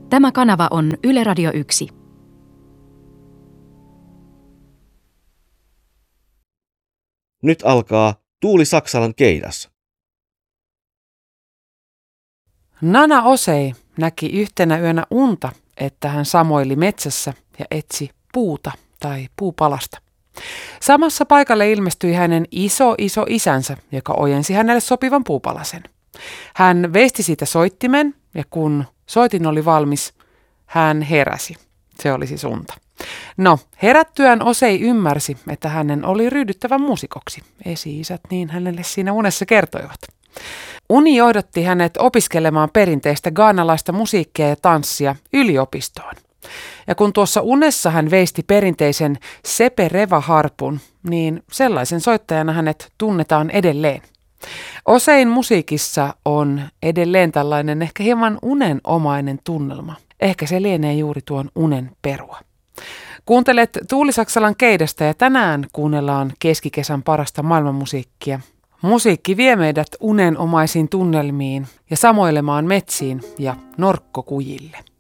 Tämä kanava on Yle Radio 1. Nyt alkaa Tuuli Saksalan keidas. Nana Osei näki yhtenä yönä unta, että hän samoili metsässä ja etsi puuta tai puupalasta. Samassa paikalle ilmestyi hänen iso isänsä, joka ojensi hänelle sopivan puupalasen. Hän veisti siitä soittimen ja kun soitin oli valmis, hän heräsi. Se oli siis unta. No, herättyään Osei ymmärsi, että hänen oli ryhdyttävä muusikoksi. Esi-isät niin hänelle siinä unessa kertoivat. Uni johdatti hänet opiskelemaan perinteistä ghanalaista musiikkia ja tanssia yliopistoon. Ja kun tuossa unessa hän veisti perinteisen sepe-reva-harpun, niin sellaisen soittajana hänet tunnetaan edelleen. Osein musiikissa on edelleen tällainen ehkä hieman unenomainen tunnelma. Ehkä se lienee juuri tuon unen perua. Kuuntelet Tuuli Saksalan keidasta ja tänään kuunnellaan keskikesän parasta maailmanmusiikkia. Musiikki vie meidät unenomaisiin tunnelmiin ja samoilemaan metsiin ja norkkokujille.